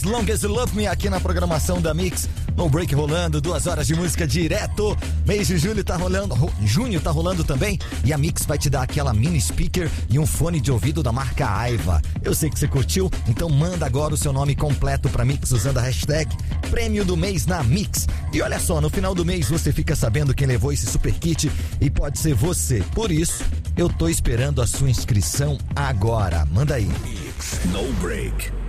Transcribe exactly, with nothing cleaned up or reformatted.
As Long As You Love Me aqui na programação da Mix. No break rolando, duas horas de música direto. Mês de julho tá rolando, junho tá rolando também. E a Mix vai te dar aquela mini speaker e um fone de ouvido da marca Aiva. Eu sei que você curtiu, então manda agora o seu nome completo pra Mix usando a hashtag Prêmio do Mês na Mix. E olha só, no final do mês você fica sabendo quem levou esse super kit e pode ser você. Por isso, eu tô esperando a sua inscrição agora. Manda aí. Mix No Break.